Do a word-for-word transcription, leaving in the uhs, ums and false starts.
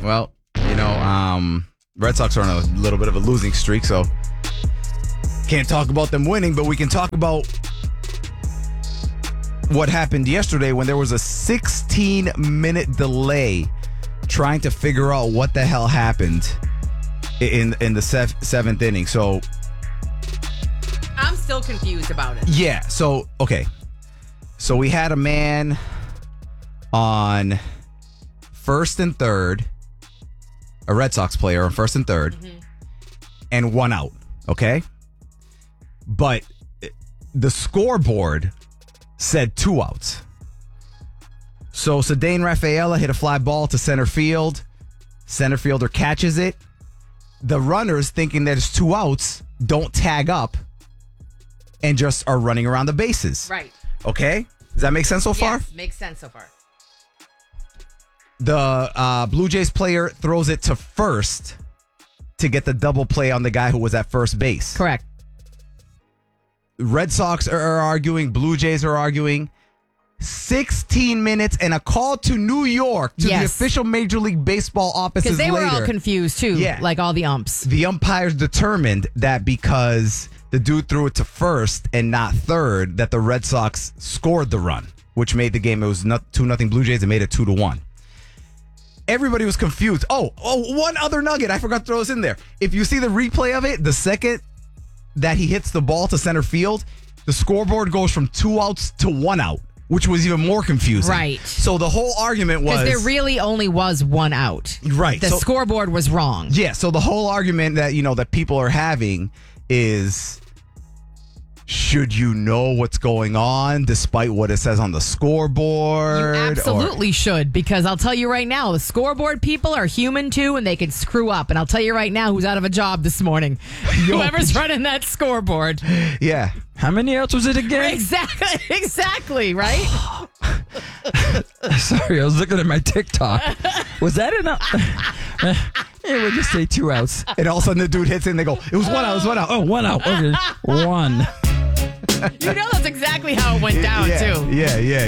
Well, you know, um, Red Sox are on a little bit of a losing streak, so can't talk about them winning, but we can talk about what happened yesterday when there was a sixteen-minute delay trying to figure out what the hell happened in in the sev- seventh inning. So I'm still confused about it. yeah, so okay. So we had a man on first and third, a Red Sox player on first and third, mm-hmm. and one out, okay? But the scoreboard said two outs. So Ceddanne Rafaela hit a fly ball to center field. Center fielder catches it. The runners, thinking that it's two outs, don't tag up and just are running around the bases. Right. Okay? Does that make sense so far? Yes, makes sense so far. The uh, Blue Jays player throws it to first to get the double play on the guy who was at first base. Correct. Red Sox are arguing. Blue Jays are arguing. sixteen minutes and a call to New York to yes. the official Major League Baseball offices later. Because they later. were all confused too, yeah. like all the umps. The umpires determined that because the dude threw it to first and not third, that the Red Sox scored the run, which made the game, it was not two nothing Blue Jays, and made it two to one. Everybody was confused. Oh, oh, one other nugget. I forgot to throw this in there. If you see the replay of it, the second that he hits the ball to center field, the scoreboard goes from two outs to one out, which was even more confusing. Right. So the whole argument was... Because there really only was one out. Right. The so, scoreboard was wrong. Yeah, so the whole argument that, you know, that people are having is... Should you know what's going on despite what it says on the scoreboard? You absolutely or, should, because I'll tell you right now, the scoreboard people are human too, and they can screw up. And I'll tell you right now who's out of a job this morning. Whoever's running that scoreboard. Yeah. How many outs was it again? Exactly, exactly, right? Sorry, I was looking at my TikTok. Was that enough? Yeah, we'll just say two outs. And all of a sudden the dude hits it and they go, it was one out, it was one out. Oh, one out. Okay. One. You know that's exactly how it went down, yeah, too. Yeah, yeah,